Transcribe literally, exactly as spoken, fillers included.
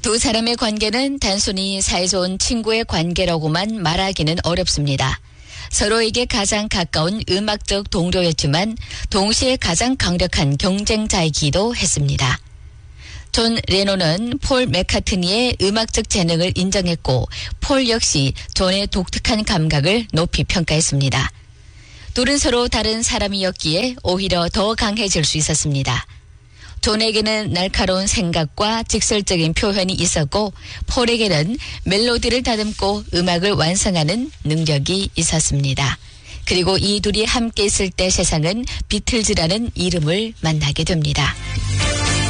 두 사람의 관계는 단순히 사이좋은 친구의 관계라고만 말하기는 어렵습니다. 서로에게 가장 가까운 음악적 동료였지만 동시에 가장 강력한 경쟁자이기도 했습니다. 존 레논은 폴 맥카트니의 음악적 재능을 인정했고 폴 역시 존의 독특한 감각을 높이 평가했습니다. 둘은 서로 다른 사람이었기에 오히려 더 강해질 수 있었습니다. 존에게는 날카로운 생각과 직설적인 표현이 있었고 폴에게는 멜로디를 다듬고 음악을 완성하는 능력이 있었습니다. 그리고 이 둘이 함께 있을 때 세상은 비틀즈라는 이름을 만나게 됩니다.